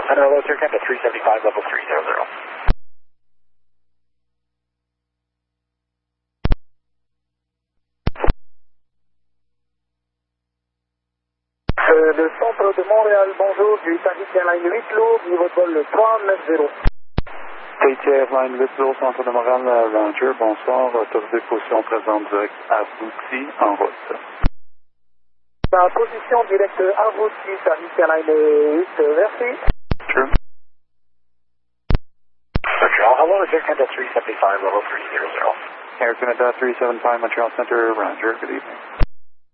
Hello, Sir Canada 375, level 300. Le centre de Montréal, bonjour, du Tahiti Airline 8 lourd, niveau de vol 390. Tahiti Airline 8 lourd, centre de Montréal, Ranger, bonsoir, autorisé position présente direct abouti en route. La position directe abouti, Tahiti Airline 8, merci. Sure. Montreal, hello, Sir Canada 375, level 300. Air Canada 375, Montreal Center, Ranger, good evening.